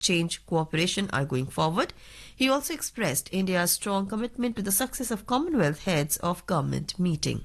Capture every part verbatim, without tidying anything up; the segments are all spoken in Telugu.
change cooperation are going forward. He also expressed India's strong commitment to the success of Commonwealth Heads of Government meeting.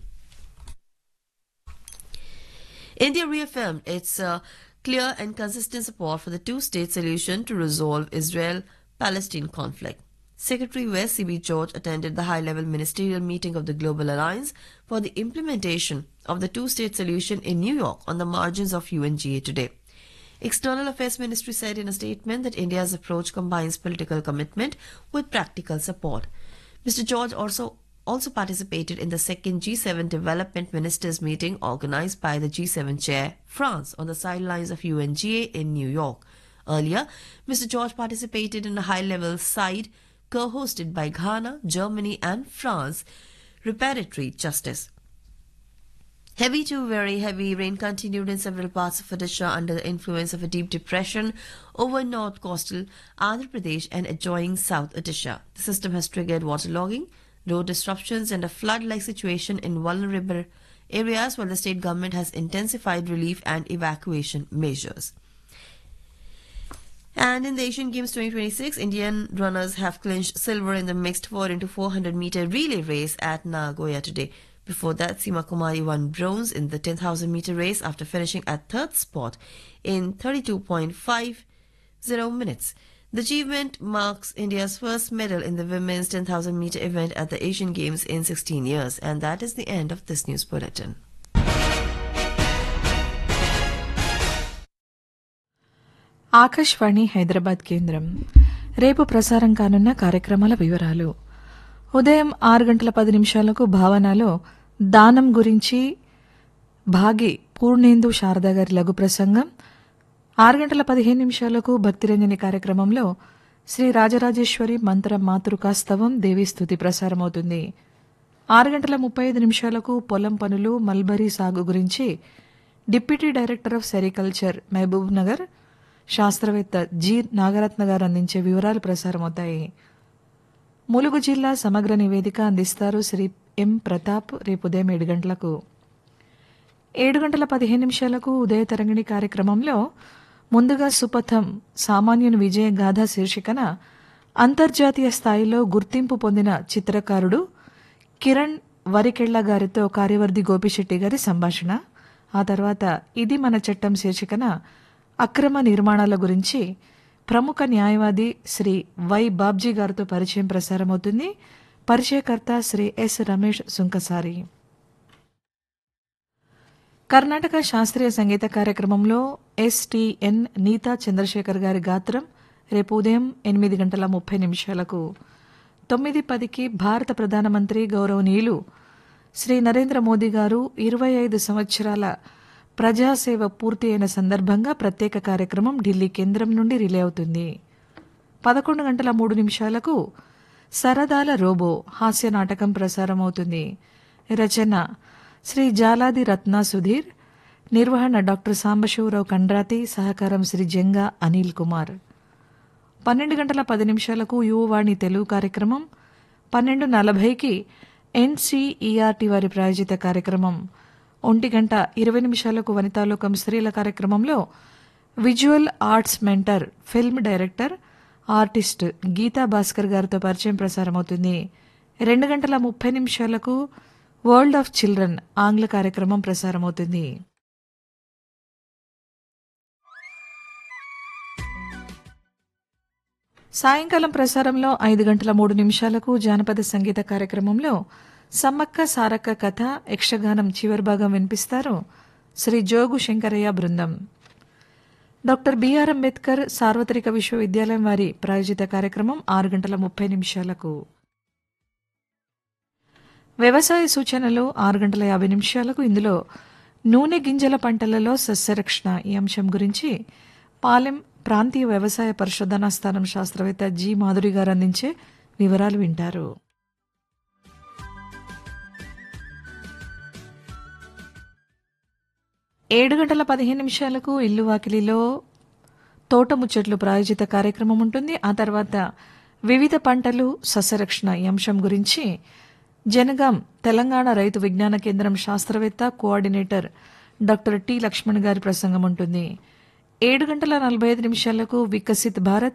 India reaffirmed its uh, clear and consistent support for the two-state solution to resolve Israel-Palestine conflict. Secretary West C B George attended the high-level ministerial meeting of the Global Alliance for the implementation of the two-state solution in New York on the margins of U N G A today. External Affairs Ministry said in a statement that India's approach combines political commitment with practical support. Mister George also also participated in the second G seven Development Ministers meeting organized by the G seven chair, France, on the sidelines of U N G A in New York. Earlier, Mister George participated in a high-level side co-hosted by Ghana, Germany and France, Reparatory Justice. Heavy to very heavy rain continued in several parts of Odisha under the influence of a deep depression over north coastal Andhra Pradesh and adjoining South Odisha. The system has triggered waterlogging, road disruptions and a flood-like situation in vulnerable areas, while the state government has intensified relief and evacuation measures. And in the Asian Games twenty twenty-six, Indian runners have clinched silver in the mixed four into four hundred meter relay race at Nagoya today. Before that, Seema Kumari won bronze in the ten thousand meter race after finishing at third spot in thirty-two point five zero minutes. The achievement marks India's first medal in the women's ten thousand meter event at the Asian Games in sixteen years. And that is the end of this news bulletin. Akashvani Hyderabad కేంద్రం రేపు ప్రసారం కానున్న కార్యక్రమాల వివరాలు. ఉదయం ఆరు గంటల పది నిమిషాలకు భావనలో దానం గురించి భాగి పూర్ణేందు శారద గారి లఘు ప్రసంగం. ఆరు గంటల పదిహేను నిమిషాలకు భక్తిరంజని కార్యక్రమంలో శ్రీ రాజరాజేశ్వరి మంత్ర మాతృకాస్తవం దేవీస్తుతి ప్రసారమవుతుంది. ఆరు గంటల ముప్పై ఐదు నిమిషాలకు పొలం పనులు మల్బరీ సాగు గురించి deputy director of sericulture Mahabub Nagar శాస్త్రవేత్త జి నాగరత్న గారు అందించే వివరాలు ప్రసారమవుతాయి. ములుగు జిల్లా సమగ్ర నివేదిక అందిస్తారు శ్రీ ఎం ప్రతాప్ రేపు ఉదయం ఏడు గంటలకు. ఏడు గంటల పదిహేను నిమిషాలకు ఉదయ తరంగిణి కార్యక్రమంలో ముందుగా సుపథం సామాన్యుని విజయ గాథ శీర్షికన అంతర్జాతీయ స్థాయిలో గుర్తింపు పొందిన చిత్రకారుడు కిరణ్ వరికెళ్ల గారితో కార్యవర్ధి గోపిశెట్టి గారి సంభాషణ. ఆ తర్వాత ఇది మన చట్టం శీర్షికన అక్రమ నిర్మాణాల గురించి ప్రముఖ న్యాయవాది శ్రీ వై బాబ్జీ గారితో పరిచయం ప్రసారమవుతుంది. పరిచయకర్త శ్రీ ఎస్ రమేష్ సుంకసారి. కర్ణాటక శాస్త్రీయ సంగీత కార్యక్రమంలో ఎస్టీఎన్ నీతా చంద్రశేఖర్ గారి గాత్రం రేపు ఉదయం ఎనిమిది గంటల ముప్పై నిమిషాలకు. తొమ్మిది పదికి భారత ప్రధానమంత్రి గౌరవనీయులు శ్రీ నరేంద్ర మోదీ గారు ఇరవై ఐదు సంవత్సరాల ప్రజాసేవ పూర్తి అయిన సందర్భంగా ప్రత్యేక కార్యక్రమం ఢిల్లీ కేంద్రం నుండి రిలే అవుతుంది. పదకొండు గంటల మూడు నిమిషాలకు సరదాల రోబో హాస్య నాటకం ప్రసారమవుతుంది. రచన శ్రీ జాలాది రత్నా సుధీర్, నిర్వహణ డాక్టర్ సాంబశివరావు కండ్రాతి, సహకారం శ్రీ జంగా అనిల్ కుమార్. పన్నెండు గంటల పది నిమిషాలకు యువవాణి తెలుగు కార్యక్రమం. పన్నెండు నలభైకి ఎన్సీఈఆర్టీ వారి ప్రాయోజిత కార్యక్రమం. ఒంటి గంట ఇరవై నిమిషాలకు వనితాలోకం స్త్రీల కార్యక్రమంలో visual arts mentor, film director, artist Gita Bhaskar గారితో పరిచయం ప్రసారమవుతుంది. రెండు గంటల ముప్పై నిమిషాలకు వరల్డ్ ఆఫ్ చిల్డ్రన్ ఆంగ్ల కార్యక్రమం ప్రసారమవుతుంది. సాయంకాలం ప్రసారంలో ఐదు గంటల మూడు నిమిషాలకు జానపద సంగీత కార్యక్రమంలో సమ్మక్క సారక్క కథ యక్షగానం చివరి భాగం వినిపిస్తారు శ్రీ జోగు శంకరయ్య బృందం. డాక్టర్ బిఆర్ అంబేద్కర్ సార్వత్రిక విశ్వవిద్యాలయం వారి ప్రాయోజిత కార్యక్రమం ఆరు గంటల ముప్పై నిమిషాలకు. వ్యవసాయ సూచనలు ఆరు గంటల యాభై నిమిషాలకు. ఇందులో నూనె గింజల పంటలలో సస్యరక్షణ ఈ అంశం గురించి పాలెం ప్రాంతీయ వ్యవసాయ పరిశోధనా స్థానం శాస్త్రవేత్త జి మాధురి గారు అందించే వివరాలు వింటారు. ఏడు గంటల పదిహేను నిమిషాలకు ఇల్లు వాకిలిలో తోట ముచ్చట్లు ప్రాయోజిత కార్యక్రమం ఉంటుంది. ఆ తర్వాత వివిధ పంటలు సస్యరక్షణ ఈ అంశం గురించి జనగాం తెలంగాణ రైతు విజ్ఞాన కేంద్రం శాస్త్రవేత్త కోఆర్డినేటర్ డాక్టర్ టి లక్ష్మణ్ గారి ప్రసంగం ఉంటుంది. ఏడు గంటల నలభై ఐదు నిమిషాలకు వికసిత్ భారత్